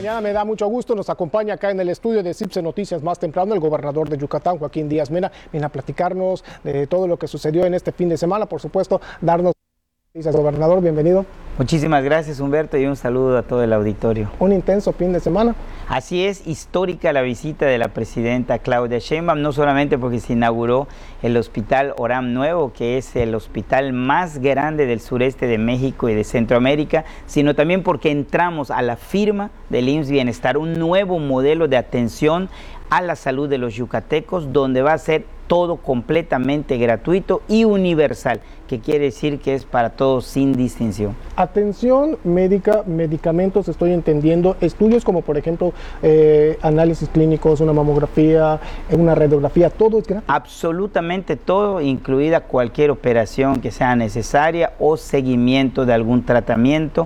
mañana me da mucho gusto, nos acompaña acá en el estudio de CIPSE Noticias más temprano el gobernador de Yucatán, Joaquín Díaz Mena, viene a platicarnos de todo lo que sucedió en este fin de semana, por supuesto, darnos noticias. Gobernador, bienvenido. Muchísimas gracias, Humberto, y un saludo a todo el auditorio. Un intenso fin de semana. Así es, histórica la visita de la presidenta Claudia Sheinbaum, no solamente porque se inauguró el Hospital Oram Nuevo, que es el hospital más grande del sureste de México y de Centroamérica, sino también porque entramos a la firma del IMSS Bienestar, un nuevo modelo de atención a la salud de los yucatecos, donde va a ser todo completamente gratuito y universal, que quiere decir que es para todos sin distinción. Atención médica, medicamentos, estoy entendiendo, estudios como por ejemplo análisis clínicos, una mamografía, una radiografía, todo es gratis. Absolutamente todo, incluida cualquier operación que sea necesaria o seguimiento de algún tratamiento.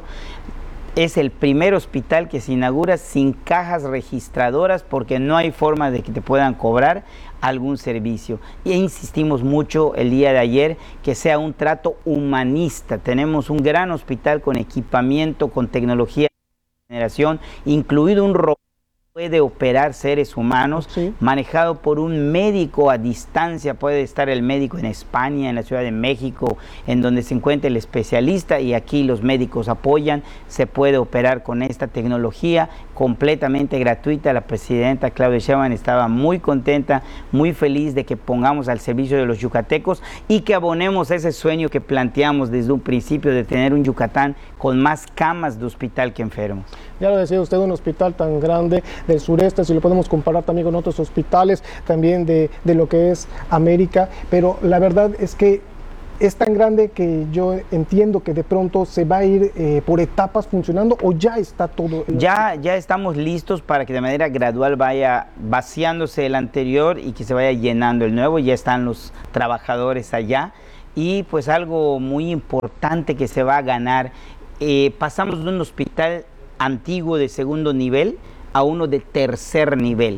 Es el primer hospital que se inaugura sin cajas registradoras porque no hay forma de que te puedan cobrar algún servicio. Y insistimos mucho el día de ayer que sea un trato humanista. Tenemos un gran hospital con equipamiento, con tecnología de generación, incluido un robot que puede operar seres humanos, sí, manejado por un médico a distancia. Puede estar el médico en España, en la Ciudad de México, en donde se encuentre el especialista, y aquí los médicos apoyan. Se puede operar con esta tecnología completamente gratuita. La presidenta Claudia Sheinbaum estaba muy contenta, muy feliz de que pongamos al servicio de los yucatecos y que abonemos ese sueño que planteamos desde un principio de tener un Yucatán con más camas de hospital que enfermos. Ya lo decía usted, un hospital tan grande del sureste, si lo podemos comparar también con otros hospitales también de lo que es América, pero la verdad es que es tan grande que yo entiendo que de pronto se va a ir por etapas funcionando, o ya está todo. Ya estamos listos para que de manera gradual vaya vaciándose el anterior y que se vaya llenando el nuevo. Ya están los trabajadores allá y pues algo muy importante que se va a ganar. Pasamos de un hospital antiguo de segundo nivel a uno de tercer nivel.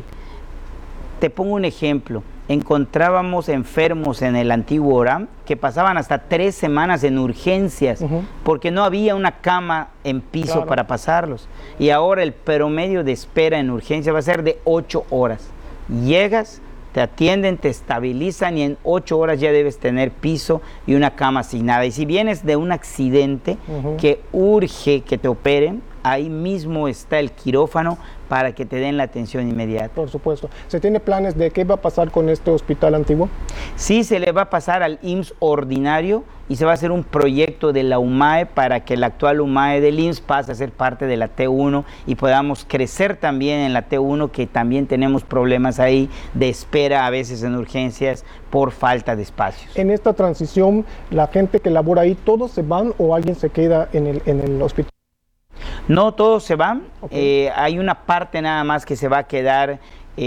Te pongo un ejemplo. Encontrábamos enfermos en el antiguo Oram que pasaban hasta 3 semanas en urgencias porque no había una cama en piso, claro, para pasarlos. Y ahora el promedio de espera en urgencia va a ser de 8 horas. Llegas, te atienden, te estabilizan y en 8 horas ya debes tener piso y una cama asignada. Y si vienes de un accidente que urge que te operen, ahí mismo está el quirófano para que te den la atención inmediata. Por supuesto. ¿Se tiene planes de qué va a pasar con este hospital antiguo? Sí, se le va a pasar al IMSS ordinario y se va a hacer un proyecto de la UMAE para que el actual UMAE del IMSS pase a ser parte de la T1 y podamos crecer también en la T1, que también tenemos problemas ahí de espera a veces en urgencias por falta de espacios. En esta transición, la gente que labora ahí, ¿todos se van o alguien se queda en el hospital? No, todos se van. Hay una parte nada más que se va a quedar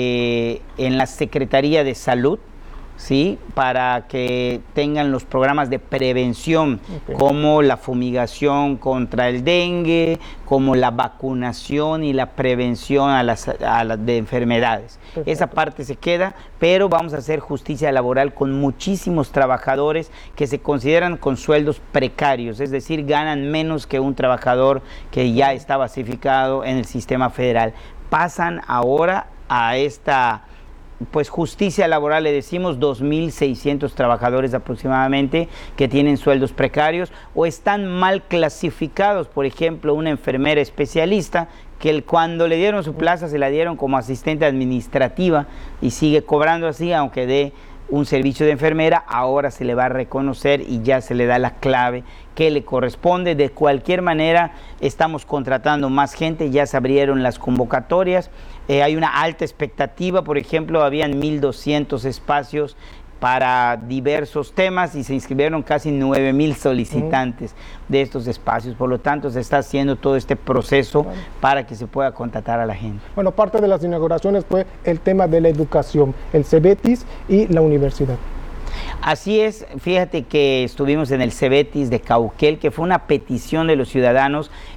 en la Secretaría de Salud, ¿sí? Para que tengan los programas de prevención, como la fumigación contra el dengue, como la vacunación y la prevención de enfermedades. Perfecto. Esa parte se queda, pero vamos a hacer justicia laboral con muchísimos trabajadores que se consideran con sueldos precarios, es decir, ganan menos que un trabajador que ya está basificado en el sistema federal. Pasan ahora a esta pues justicia laboral, le decimos, 2.600 trabajadores aproximadamente que tienen sueldos precarios o están mal clasificados. Por ejemplo, una enfermera especialista que cuando le dieron su plaza se la dieron como asistente administrativa y sigue cobrando así, aunque dé un servicio de enfermera, ahora se le va a reconocer y ya se le da la clave que le corresponde. De cualquier manera, estamos contratando más gente, ya se abrieron las convocatorias, hay una alta expectativa. Por ejemplo, habían 1.200 espacios para diversos temas y se inscribieron casi 9.000 solicitantes de estos espacios. Por lo tanto, se está haciendo todo este proceso para que se pueda contratar a la gente. Bueno, parte de las inauguraciones fue el tema de la educación, el CEBETIS y la universidad. Así es, fíjate que estuvimos en el CEBETIS de Cauquel, que fue una petición de los ciudadanos.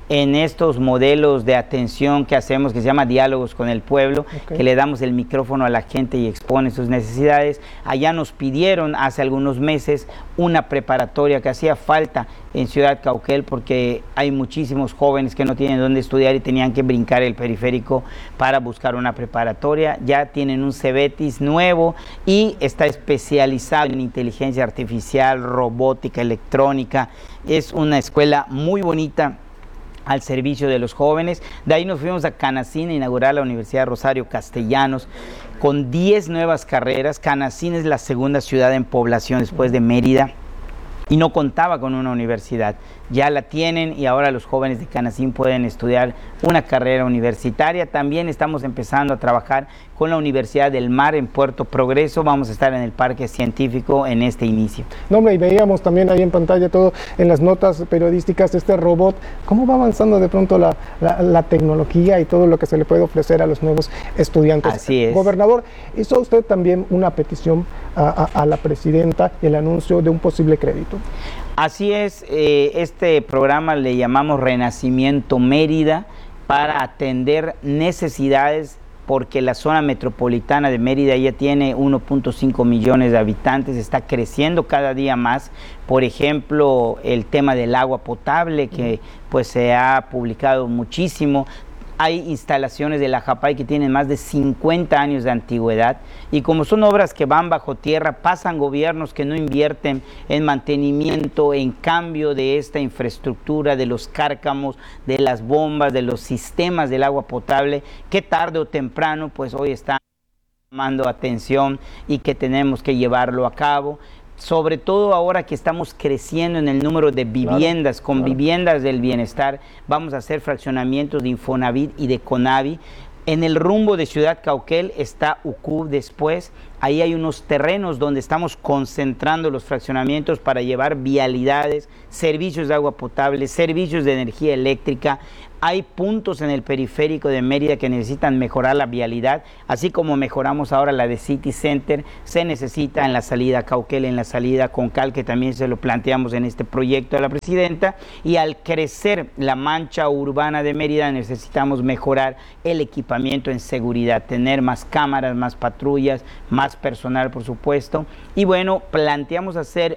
en estos modelos de atención que hacemos, que se llama Diálogos con el Pueblo, que le damos el micrófono a la gente y expone sus necesidades. Allá nos pidieron hace algunos meses una preparatoria que hacía falta en Ciudad Cauquel, porque hay muchísimos jóvenes que no tienen dónde estudiar y tenían que brincar el periférico para buscar una preparatoria. Ya tienen un CEBETIS nuevo y está especializado en inteligencia artificial, robótica, electrónica. Es una escuela muy bonita al servicio de los jóvenes. De ahí nos fuimos a Canacín a inaugurar la Universidad Rosario Castellanos con 10 nuevas carreras. Canacín es la segunda ciudad en población después de Mérida y no contaba con una universidad. Ya la tienen y ahora los jóvenes de Canacín pueden estudiar una carrera universitaria. También estamos empezando a trabajar con la Universidad del Mar en Puerto Progreso. Vamos a estar en el Parque Científico en este inicio. No, hombre, y veíamos también ahí en pantalla todo en las notas periodísticas, este robot, cómo va avanzando de pronto la tecnología y todo lo que se le puede ofrecer a los nuevos estudiantes. Así es. Gobernador, hizo usted también una petición a la presidenta y el anuncio de un posible crédito. Así es, este programa le llamamos Renacimiento Mérida para atender necesidades, porque la zona metropolitana de Mérida ya tiene 1.5 millones de habitantes, está creciendo cada día más. Por ejemplo, el tema del agua potable, que pues se ha publicado muchísimo. Hay instalaciones de la JAPAI que tienen más de 50 años de antigüedad y como son obras que van bajo tierra, pasan gobiernos que no invierten en mantenimiento, en cambio de esta infraestructura, de los cárcamos, de las bombas, de los sistemas del agua potable, que tarde o temprano pues hoy están llamando atención y que tenemos que llevarlo a cabo. Sobre todo ahora que estamos creciendo en el número de viviendas, viviendas del bienestar, vamos a hacer fraccionamientos de Infonavit y de Conavi. En el rumbo de Ciudad Cauquel está UCUB después. Ahí hay unos terrenos donde estamos concentrando los fraccionamientos para llevar vialidades, servicios de agua potable, servicios de energía eléctrica. Hay puntos en el periférico de Mérida que necesitan mejorar la vialidad, así como mejoramos ahora la de City Center, se necesita en la salida Cauquel, en la salida Concal, que también se lo planteamos en este proyecto a la presidenta, y al crecer la mancha urbana de Mérida necesitamos mejorar el equipamiento en seguridad, tener más cámaras, más patrullas, más personal, por supuesto, y bueno, planteamos hacer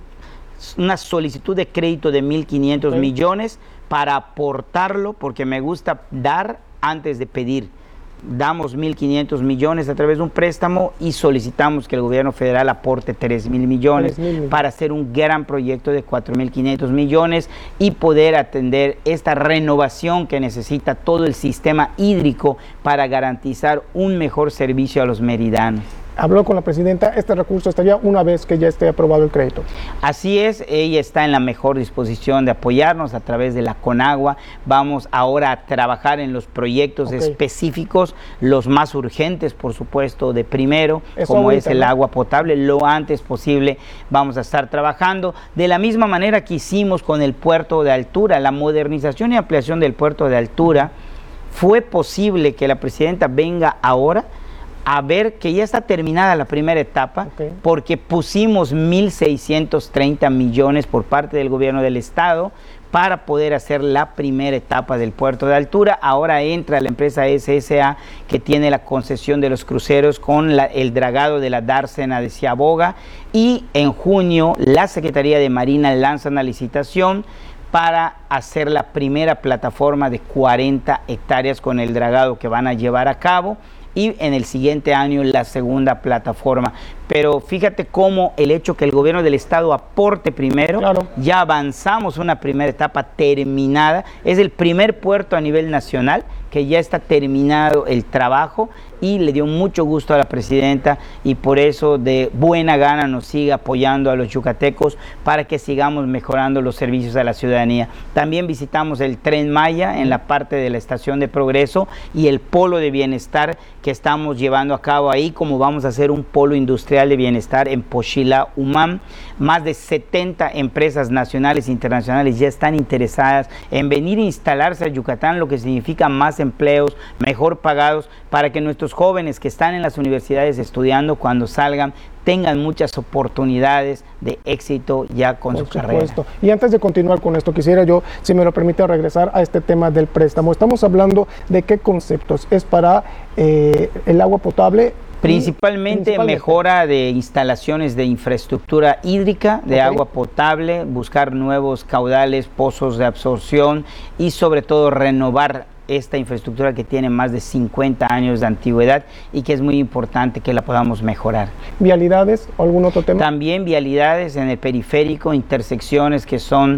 una solicitud de crédito de 1.500 millones para aportarlo, porque me gusta dar antes de pedir. Damos 1.500 millones a través de un préstamo y solicitamos que el gobierno federal aporte 3.000 millones para hacer un gran proyecto de 4.500 millones y poder atender esta renovación que necesita todo el sistema hídrico para garantizar un mejor servicio a los meridanos. Habló con la presidenta, este recurso estaría una vez que ya esté aprobado el crédito. Así es, ella está en la mejor disposición de apoyarnos a través de la Conagua. Vamos ahora a trabajar en los proyectos específicos, los más urgentes, por supuesto, de primero, como es el agua potable. Lo antes posible vamos a estar trabajando. De la misma manera que hicimos con el puerto de altura, la modernización y ampliación del puerto de altura, fue posible que la presidenta venga ahora a ver que ya está terminada la primera etapa, porque pusimos 1.630 millones por parte del gobierno del estado para poder hacer la primera etapa del puerto de altura. Ahora entra la empresa SSA, que tiene la concesión de los cruceros con el dragado de la dársena de Ciaboga, y en junio la Secretaría de Marina lanza una licitación para hacer la primera plataforma de 40 hectáreas con el dragado que van a llevar a cabo, y en el siguiente año la segunda plataforma. Pero fíjate cómo el hecho que el gobierno del estado aporte primero, ya avanzamos una primera etapa terminada, es el primer puerto a nivel nacional que ya está terminado el trabajo, y le dio mucho gusto a la presidenta, y por eso de buena gana nos sigue apoyando a los yucatecos para que sigamos mejorando los servicios a la ciudadanía. También visitamos el Tren Maya en la parte de la Estación de Progreso y el polo de bienestar que estamos llevando a cabo ahí, como vamos a hacer un polo industrial de bienestar en Pochila, Umam. Más de 70 empresas nacionales e internacionales ya están interesadas en venir a instalarse a Yucatán, lo que significa más empleos, mejor pagados, para que nuestros jóvenes que están en las universidades estudiando, cuando salgan, tengan muchas oportunidades de éxito ya con su carrera. Y antes de continuar con esto, quisiera yo, si me lo permite, regresar a este tema del préstamo. Estamos hablando de qué conceptos. ¿Es para el agua potable? Principalmente mejora de instalaciones de infraestructura hídrica, de agua potable, buscar nuevos caudales, pozos de absorción y sobre todo renovar esta infraestructura que tiene más de 50 años de antigüedad y que es muy importante que la podamos mejorar. ¿Vialidades o algún otro tema? También vialidades en el periférico, intersecciones que son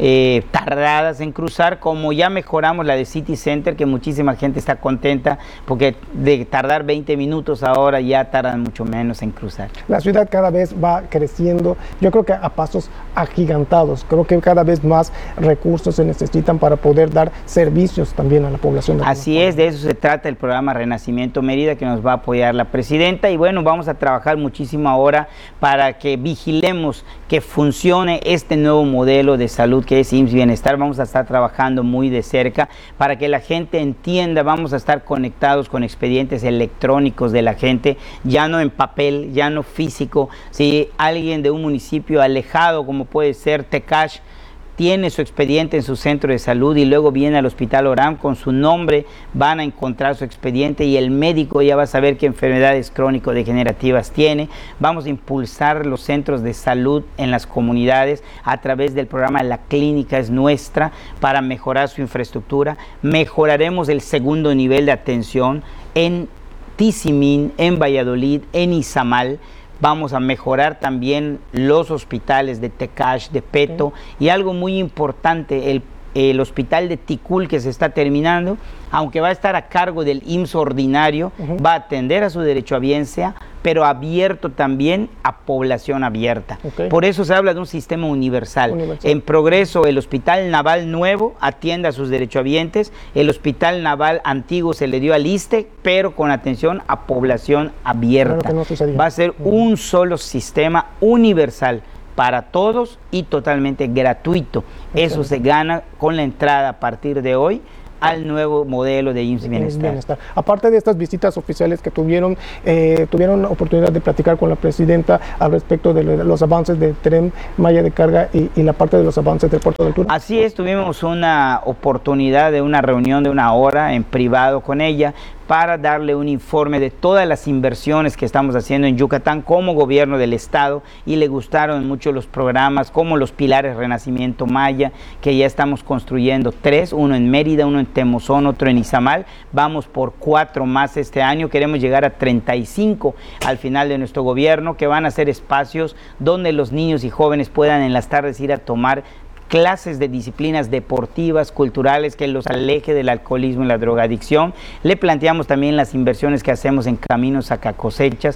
tardadas en cruzar, como ya mejoramos la de City Center, que muchísima gente está contenta porque de tardar 20 minutos ahora ya tardan mucho menos en cruzar. La ciudad cada vez va creciendo, yo creo que a pasos agigantados, creo que cada vez más recursos se necesitan para poder dar servicios también a la población. Así es, de eso se trata el programa Renacimiento Mérida, que nos va a apoyar la presidenta, y bueno, vamos a trabajar muchísimo ahora para que vigilemos que funcione este nuevo modelo de salud que es IMSS Bienestar. Vamos a estar trabajando muy de cerca para que la gente entienda, vamos a estar conectados con expedientes electrónicos de la gente, ya no en papel, ya no físico. Si alguien de un municipio alejado, como puede ser Tecash, tiene su expediente en su centro de salud y luego viene al Hospital Orán con su nombre, van a encontrar su expediente y el médico ya va a saber qué enfermedades crónico-degenerativas tiene. Vamos a impulsar los centros de salud en las comunidades a través del programa La Clínica es Nuestra para mejorar su infraestructura. Mejoraremos el segundo nivel de atención en Tizimín, en Valladolid, en Izamal. Vamos a mejorar también los hospitales de Tecash, de Peto, y algo muy importante, el hospital de Ticul que se está terminando, aunque va a estar a cargo del IMSS ordinario, va a atender a su derechohabiencia, pero abierto también a población abierta. Por eso se habla de un sistema universal. En progreso, el Hospital Naval Nuevo atiende a sus derechohabientes, el Hospital Naval Antiguo se le dio al ISSSTE, pero con atención a población abierta. Va a ser un solo sistema universal para todos y totalmente gratuito. Eso se gana con la entrada a partir de hoy al nuevo modelo de IMSS Bienestar. Aparte de estas visitas oficiales que tuvieron oportunidad de platicar con la presidenta al respecto de los avances del Tren Maya de Carga y la parte de los avances del Puerto del Tur. Así es, tuvimos una oportunidad de una reunión de 1 hora en privado con ella para darle un informe de todas las inversiones que estamos haciendo en Yucatán como gobierno del estado, y le gustaron mucho los programas como los pilares Renacimiento Maya, que ya estamos construyendo 3, uno en Mérida, uno en Temozón, otro en Izamal. Vamos por 4 más este año, queremos llegar a 35 al final de nuestro gobierno, que van a ser espacios donde los niños y jóvenes puedan en las tardes ir a tomar clases de disciplinas deportivas, culturales, que los aleje del alcoholismo y la drogadicción. Le planteamos también las inversiones que hacemos en caminos sacacosechas,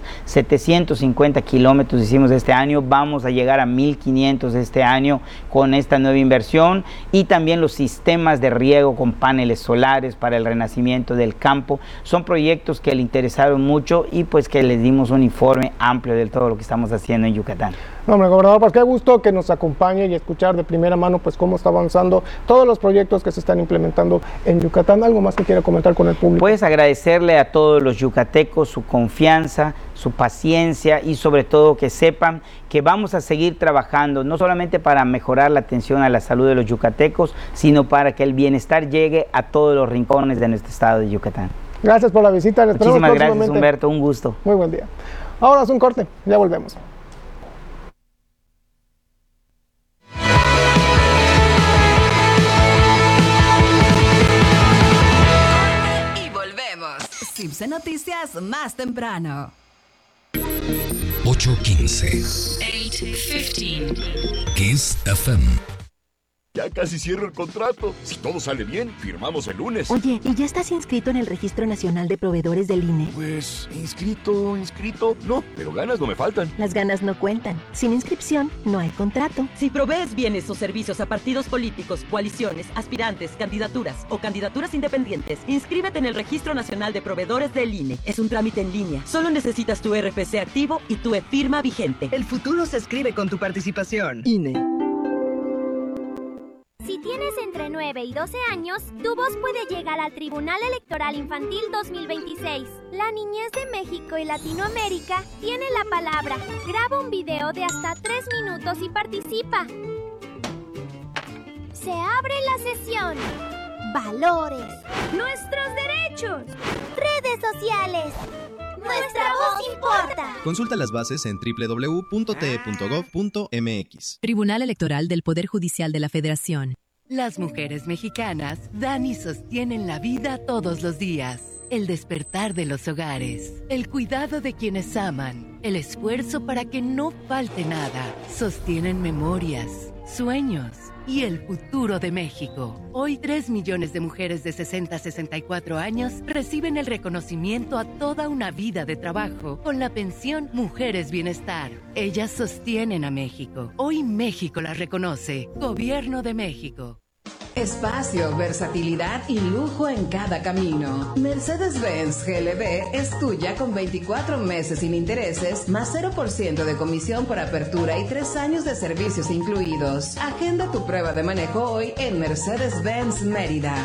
750 kilómetros hicimos este año, vamos a llegar a 1,500 este año con esta nueva inversión, y también los sistemas de riego con paneles solares para el renacimiento del campo. Son proyectos que le interesaron mucho y pues que les dimos un informe amplio de todo lo que estamos haciendo en Yucatán. No, hombre, gobernador, pues qué gusto que nos acompañe y escuchar de primera mano pues cómo está avanzando todos los proyectos que se están implementando en Yucatán. ¿Algo más que quiera comentar con el público? Pues agradecerle a todos los yucatecos su confianza, su paciencia, y sobre todo que sepan que vamos a seguir trabajando no solamente para mejorar la atención a la salud de los yucatecos, sino para que el bienestar llegue a todos los rincones de nuestro estado de Yucatán. Gracias por la visita. Muchísimas gracias, Humberto, un gusto. Muy buen día. Ahora es un corte, ya volvemos. CIPSE Noticias más temprano. 8:15. 8:15. Kiss FM. Ya casi cierro el contrato. Si todo sale bien, firmamos el lunes. Oye, ¿y ya estás inscrito en el Registro Nacional de Proveedores del INE? Pues, inscrito, no, pero ganas no me faltan. Las ganas no cuentan. Sin inscripción, no hay contrato. Si provees bienes o servicios a partidos políticos, coaliciones, aspirantes, candidaturas o candidaturas independientes, inscríbete en el Registro Nacional de Proveedores del INE. Es un trámite en línea. Solo necesitas tu RFC activo y tu e-firma vigente. El futuro se escribe con tu participación. INE. Si tienes entre 9 y 12 años, tu voz puede llegar al Tribunal Electoral Infantil 2026. La niñez de México y Latinoamérica tiene la palabra. Graba un video de hasta 3 minutos y participa. Se abre la sesión. Valores. Nuestros derechos. Redes sociales. Nuestra voz importa. Consulta las bases en www.te.gov.mx. Tribunal Electoral del Poder Judicial de la Federación. Las mujeres mexicanas dan y sostienen la vida todos los días. El despertar de los hogares, el cuidado de quienes aman, el esfuerzo para que no falte nada. Sostienen memorias, sueños y el futuro de México. Hoy 3 millones de mujeres de 60 a 64 años reciben el reconocimiento a toda una vida de trabajo con la pensión Mujeres Bienestar. Ellas sostienen a México. Hoy México las reconoce. Gobierno de México. Espacio, versatilidad y lujo en cada camino. Mercedes-Benz GLB es tuya con 24 meses sin intereses, más 0% de comisión por apertura y 3 años de servicios incluidos. Agenda tu prueba de manejo hoy en Mercedes-Benz Mérida.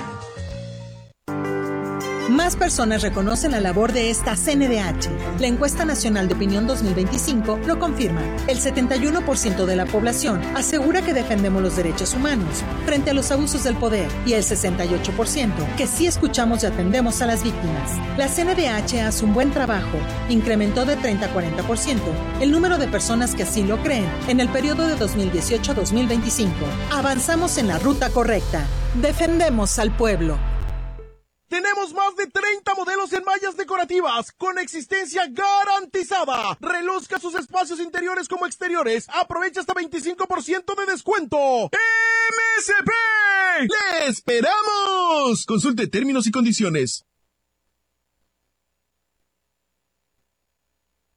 Más personas reconocen la labor de esta CNDH. La Encuesta Nacional de Opinión 2025 lo confirma. El 71% de la población asegura que defendemos los derechos humanos frente a los abusos del poder y el 68% que sí escuchamos y atendemos a las víctimas. La CNDH hace un buen trabajo. Incrementó de 30 a 40% el número de personas que así lo creen en el periodo de 2018 a 2025. Avanzamos en la ruta correcta. Defendemos al pueblo. Tenemos más de 30 modelos en mallas decorativas con existencia garantizada. Reluzca sus espacios interiores como exteriores. Aprovecha hasta 25% de descuento. ¡MSP! ¡Le esperamos! Consulte términos y condiciones.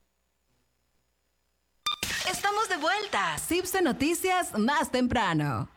Estamos de vuelta. CIPSE Noticias más temprano.